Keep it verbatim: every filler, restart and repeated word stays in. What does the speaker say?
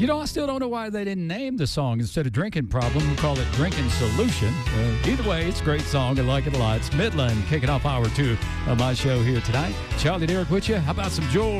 You know, I still don't know why they didn't name the song instead of Drinking Problem, call it Drinking Solution. Uh, either way, it's a great song. I like it a lot. It's Midland kicking off hour two of my show here tonight. Charlie Derrick with you. How about some George?